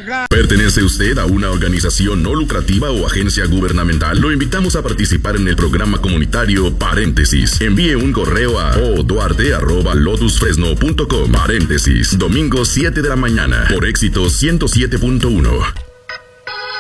vieja. ¿Pertenece usted a una organización no lucrativa o agencia gubernamental? Lo invitamos a participar en el programa comunitario Paréntesis. Envíe un correo a oduarte@lotusfresno.com. Paréntesis, domingo 7 de la mañana, por Éxito 107.1.